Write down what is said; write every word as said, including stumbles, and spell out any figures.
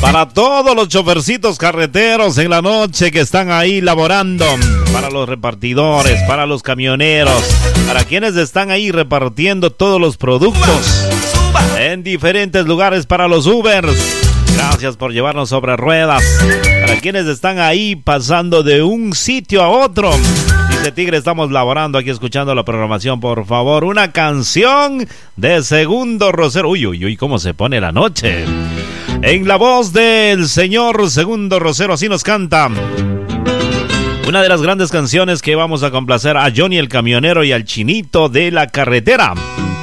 Para todos los chofercitos carreteros en la noche que están ahí laborando, para los repartidores, para los camioneros, para quienes están ahí repartiendo todos los productos en diferentes lugares, para los Ubers. Gracias por llevarnos sobre ruedas. Para quienes están ahí pasando de un sitio a otro. Dice Tigre, estamos laborando aquí escuchando la programación. Por favor, una canción de Segundo Rosero. Uy, uy, uy, cómo se pone la noche. En la voz del señor Segundo Rosero, así nos canta una de las grandes canciones que vamos a complacer a Johnny el camionero y al Chinito de la carretera.